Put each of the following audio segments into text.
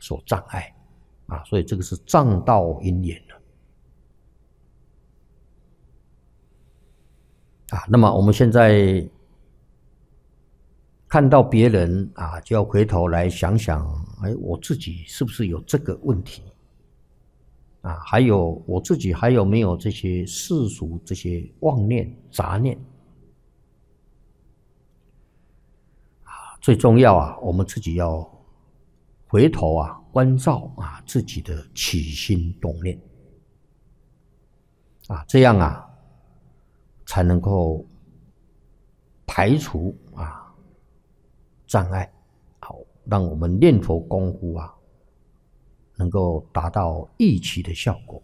所障碍啊，所以这个是障道因缘啊。那么我们现在看到别人啊，就要回头来想想，哎，我自己是不是有这个问题啊？还有我自己还有没有这些世俗这些妄念杂念？最重要啊，我们自己要回头啊，关照啊自己的起心动念啊，这样啊才能够排除啊障碍，好，让我们念佛功夫啊能够达到预期的效果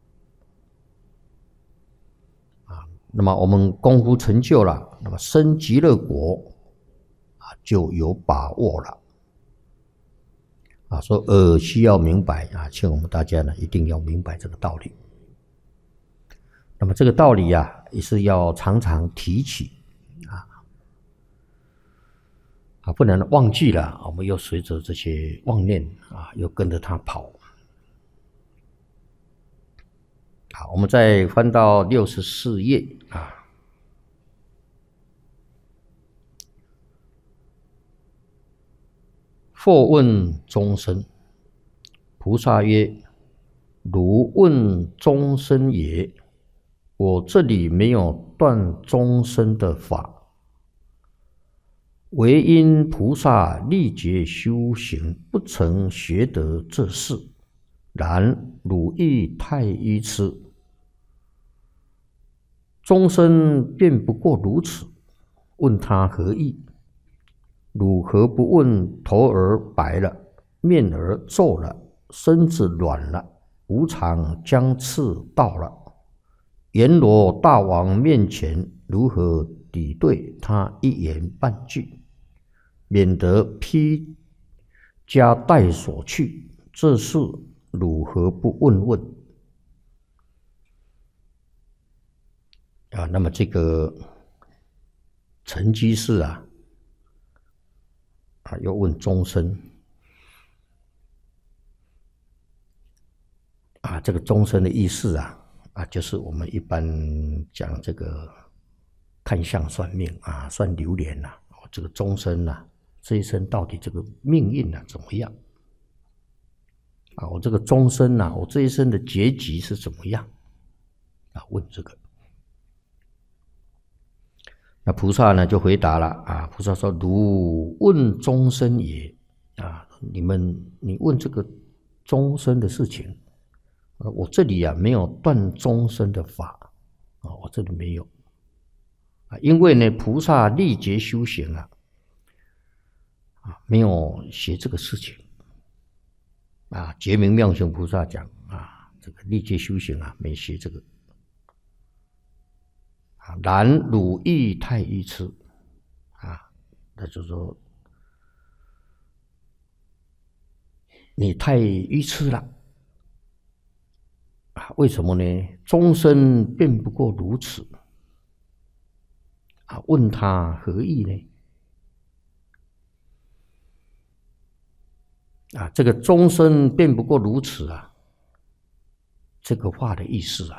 啊。那么我们功夫成就了，那么生极乐国就有把握了啊！说需要明白啊，请我们大家呢一定要明白这个道理。那么这个道理啊，也是要常常提起不能忘记了，我们又随着这些妄念啊，又跟着它跑。好，我们再翻到64页啊。或问众生，菩萨曰：如问众生也，我这里没有断众生的法，唯因菩萨历劫修行，不曾学得这事。然汝亦太愚痴，众生便不过如此，问他何意？汝何不问头儿白了，面儿皱了，身子软了，无常将至到了，阎罗大王面前如何抵对他一言半句，免得披枷带所去？这事汝何不问问？那么这个陈居士又问众生这个众生的意思就是我们一般讲这个看相算命算流年这个众生这一生到底这个命运怎么样我这个众生我这一生的结局是怎么样问这个。那菩萨呢就回答了菩萨说：如问众生也你问这个众生的事情，我这里没有断众生的法我这里没有因为呢菩萨历劫修行没有学这个事情觉明妙行菩萨讲这个历劫修行没学这个然汝亦太愚痴那就是说你太愚痴了为什么呢？众生便不过如此问他何意呢？这个众生便不过如此这个话的意思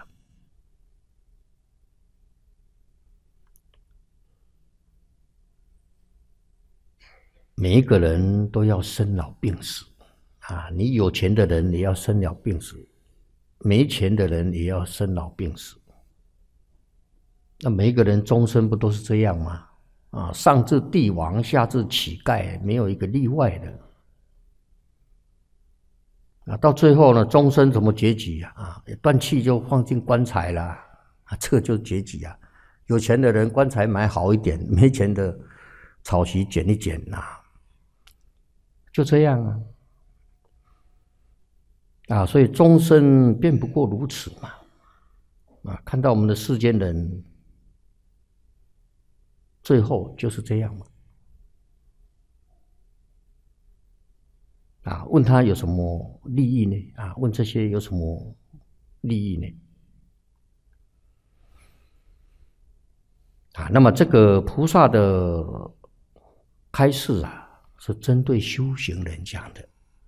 每一个人都要生老病死你有钱的人也要生老病死，没钱的人也要生老病死。那每一个人终身不都是这样吗？上至帝王，下至乞丐，没有一个例外的。到最后呢，终身怎么结局断气就放进棺材了这个就是结局有钱的人棺材买好一点，没钱的草席剪一剪就这样所以终身便不过如此嘛看到我们的世间人最后就是这样嘛问他有什么利益呢问这些有什么利益呢那么这个菩萨的开示是针对修行人讲的